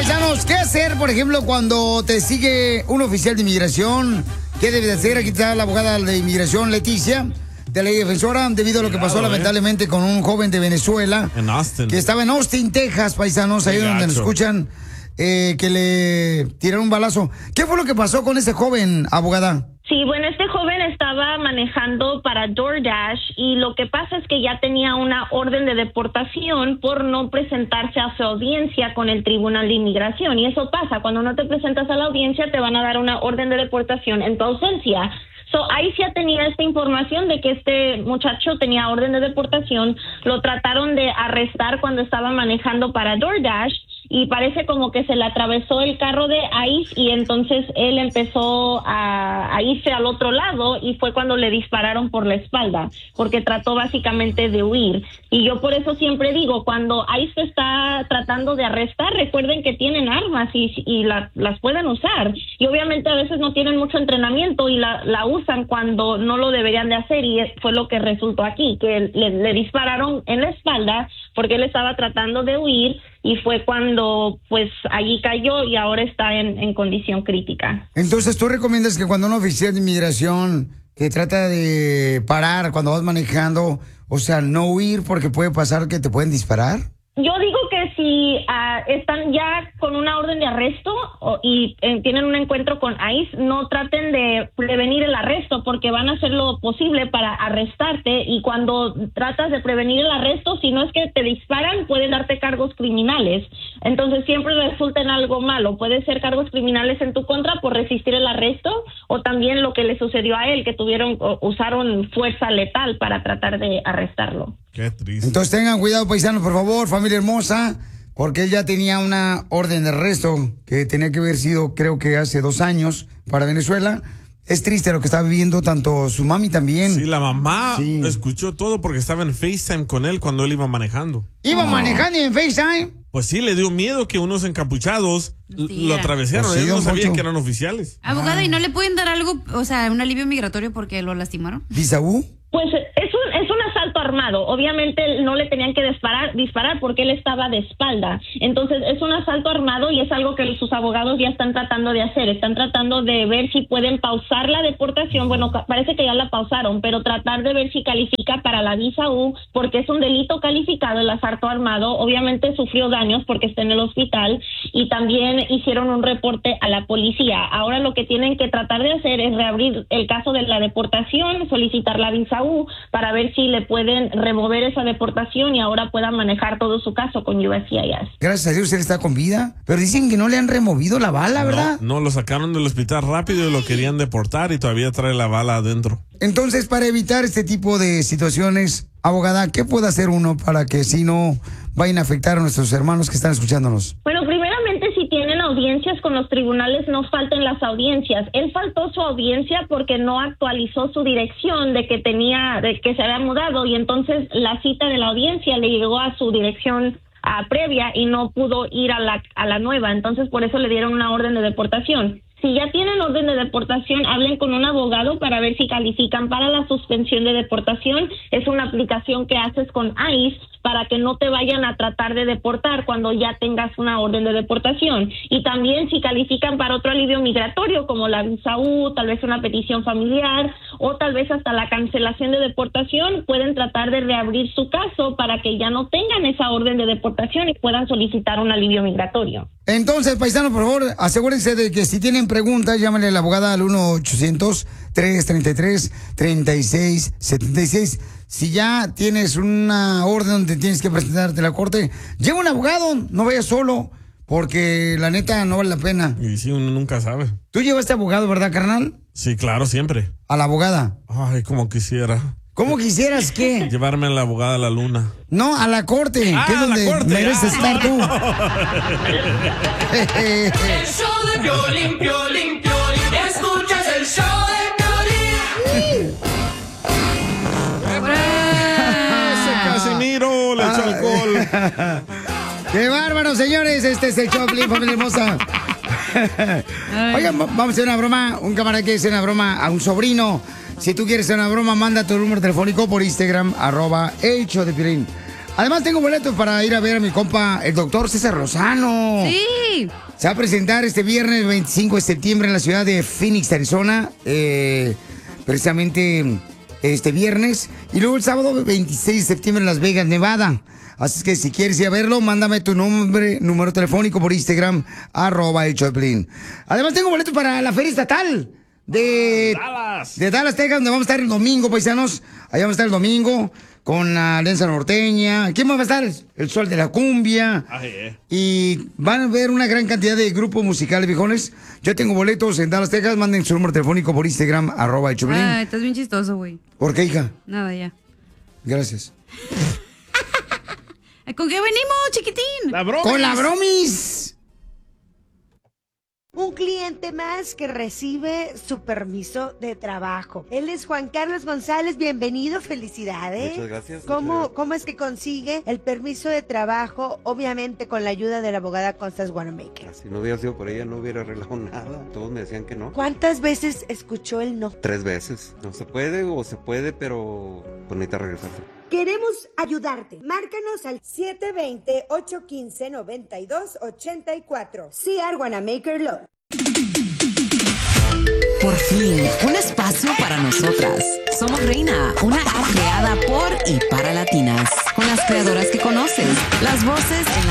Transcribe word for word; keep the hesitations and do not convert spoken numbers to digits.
paisanos, ¿qué hacer, por ejemplo, cuando te sigue un oficial de inmigración? ¿Qué debe de hacer? Aquí está la abogada de inmigración, Leticia, de ley defensora, debido a lo que pasó Cuidado, lamentablemente eh. con un joven de Venezuela. En Austin. Que estaba en Austin, Texas, paisanos, ahí Qué donde nos gacho. escuchan, eh, que le tiraron un balazo. ¿Qué fue lo que pasó con ese joven, abogada? Sí, bueno, este joven estaba manejando para DoorDash y lo que pasa es que ya tenía una orden de deportación por no presentarse a su audiencia con el Tribunal de Inmigración. Y eso pasa, cuando no te presentas a la audiencia te van a dar una orden de deportación en tu ausencia. So, ahí ya tenía esta información de que este muchacho tenía orden de deportación. Lo trataron de arrestar cuando estaba manejando para DoorDash y parece como que se le atravesó el carro de ICE y entonces él empezó a, a irse al otro lado y fue cuando le dispararon por la espalda, porque trató básicamente de huir. Y yo por eso siempre digo, cuando ICE está tratando de arrestar, recuerden que tienen armas y, y la, las pueden usar. Y obviamente a veces no tienen mucho entrenamiento y la, la usan cuando no lo deberían de hacer, y fue lo que resultó aquí, que le, le dispararon en la espalda porque él estaba tratando de huir y fue cuando pues allí cayó y ahora está en, en condición crítica. Entonces, ¿tú recomiendas que cuando un oficial de inmigración que trata de parar cuando vas manejando, o sea, no huir porque puede pasar que te pueden disparar? Yo digo que si uh, están ya con una orden de arresto o, y eh, tienen un encuentro con ICE, no traten de prevenir el arresto porque van a hacer lo posible para arrestarte, y cuando tratas de prevenir el arresto, si no es que te disparan, pueden darte cargos criminales. Entonces siempre resulta en algo malo. Puede ser cargos criminales en tu contra por resistir el arresto, o también lo que le sucedió a él, que tuvieron usaron fuerza letal para tratar de arrestarlo. Qué triste. Entonces tengan cuidado, paisanos, por favor, familia hermosa, porque él ya tenía una orden de arresto que tenía que haber sido, creo que hace dos años, para Venezuela. Es triste lo que está viviendo tanto su mami también. Sí, la mamá Sí. escuchó todo porque estaba en FaceTime con él cuando él iba manejando. Iba manejando y en FaceTime. Pues sí, le dio miedo que unos encapuchados l- Sí, lo ya. atravesaron. Pues sí, Ellos no don sabían Poncho. que eran oficiales. Abogada, ¿y no le pueden dar algo, o sea, un alivio migratorio porque lo lastimaron? ¿Bisaú? Pues es un, es un asalto armado. Obviamente no le tenían que disparar, disparar porque él estaba de espalda. Entonces es un asalto armado y es algo que sus abogados ya están tratando de hacer. Están tratando de ver si pueden pausar la deportación. Bueno, ca- parece que ya la pausaron, pero tratar de ver si califica para la visa U, porque es un delito calificado el asalto armado. Obviamente sufrió daños porque está en el hospital y también hicieron un reporte a la policía. Ahora lo que tienen que tratar de hacer es reabrir el caso de la deportación, solicitar la visa U para ver si le pueden remover esa deportación y ahora pueda manejar todo su caso con U S C I S. Gracias a Dios él está con vida. Pero dicen que no le han removido la bala, ¿verdad? No, no, lo sacaron del hospital rápido y lo querían deportar y todavía trae la bala adentro. Entonces, para evitar este tipo de situaciones, abogada, ¿qué puede hacer uno para que si no vayan a afectar a nuestros hermanos que están escuchándonos? Bueno, primeramente, si tienen audiencias con los tribunales, no falten las audiencias. Él faltó su audiencia porque no actualizó su dirección de que tenía, de que se había mudado, y entonces la cita de la audiencia le llegó a su dirección ah, previa y no pudo ir a la, a la nueva. Entonces, por eso le dieron una orden de deportación. Si ya tienen orden de deportación, hablen con un abogado para ver si califican para la suspensión de deportación. Es una aplicación que haces con ICE para que no te vayan a tratar de deportar cuando ya tengas una orden de deportación. Y también si califican para otro alivio migratorio, como la visa U, tal vez una petición familiar o tal vez hasta la cancelación de deportación, pueden tratar de reabrir su caso para que ya no tengan esa orden de deportación y puedan solicitar un alivio migratorio. Entonces, paisanos, por favor, asegúrense de que si tienen preguntas, llámenle a la abogada al uno ochocientos, tres treinta y tres, treinta y seis setenta y seis. Si ya tienes una orden donde tienes que presentarte a la corte, lleva un abogado, no vayas solo, porque la neta no vale la pena. Y sí, uno nunca sabe. Tú llevaste abogado, ¿verdad, carnal? Sí, claro, siempre. A la abogada. Ay, como quisiera. ¿Cómo quisieras que? Llevarme a la abogada a la luna. No, a la corte, Ah, que es a la donde corte, mereces ah. estar tú. El show de Piolín, Piolín, Piolín. Escuchas el show de Piolín. Ese Casimiro le echó alcohol. ¡Qué bárbaro, señores! Este es el show, Piolín, familia hermosa. Oigan, vamos a hacer una broma. Un camarada que hace una broma a un sobrino. Si tú quieres hacer una broma, manda tu número telefónico por Instagram, arroba el show de Piolín. Además, tengo boletos para ir a ver a mi compa, el doctor César Lozano. Sí. Se va a presentar este viernes veinticinco de septiembre en la ciudad de Phoenix, Arizona. Eh, precisamente este viernes. Y luego el sábado veintiséis de septiembre en Las Vegas, Nevada. Así es que si quieres ir a verlo, mándame tu nombre, número telefónico por Instagram, arroba el Choplin. Además, tengo boletos para la feria estatal de Dallas. de Dallas, Texas, donde vamos a estar el domingo, paisanos. Allá vamos a estar el domingo con la Alianza Norteña. ¿Quién más va a estar? El Sol de la Cumbia. Ay, eh. Y van a ver una gran cantidad de grupos musicales, viejones. Yo tengo boletos en Dallas, Texas. Manden su número telefónico por Instagram, arroba el Choplin. Ay, estás bien chistoso, güey. ¿Por qué, hija? Nada, ya. Gracias. ¿Con qué venimos, chiquitín? La broma. ¡Con la bromis! Un cliente más que recibe su permiso de trabajo. Él es Juan Carlos González, bienvenido, felicidades. Muchas gracias. ¿Cómo, muchas gracias. ¿Cómo es que consigue el permiso de trabajo? Obviamente con la ayuda de la abogada Constance Wanamaker. Si no hubiera sido por ella, no hubiera arreglado nada. Todos me decían que no. ¿Cuántas veces escuchó el no? Tres veces. No se puede o se puede, pero pues necesita regresarse. Queremos ayudarte. Márcanos al siete dos cero, ocho uno cinco, nueve dos ocho cuatro. C R Wanamaker Law. Por fin, un espacio para nosotras. Somos Reina, una app creada por y para latinas. Con las creadoras que conoces, las voces en